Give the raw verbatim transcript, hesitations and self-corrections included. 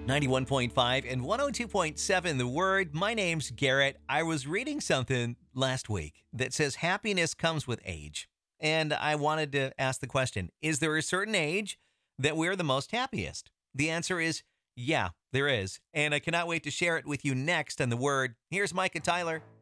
ninety-one point five and one oh two point seven The Word. My name's Garrett. I was reading something last week that says happiness comes with age. And I wanted to ask the question, is there a certain age that we're the most happiest? The answer is yeah, there is. And I cannot wait to share it with you next on The Word. Here's Mike and Tyler.